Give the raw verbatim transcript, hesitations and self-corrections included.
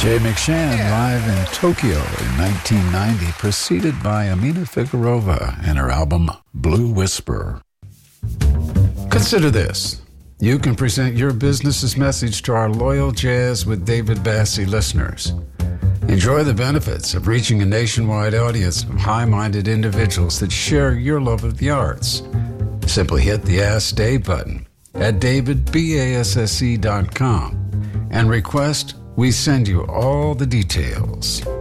Jay McShann yeah. live in Tokyo in nineteen ninety, preceded by Amina Figueroa and her album Blue Whisper. Consider this. You can present your business's message to our loyal Jazz with David Bassie listeners. Enjoy the benefits of reaching a nationwide audience of high-minded individuals that share your love of the arts. Simply hit the Ask Dave button at david basse dot com and request we send you all the details.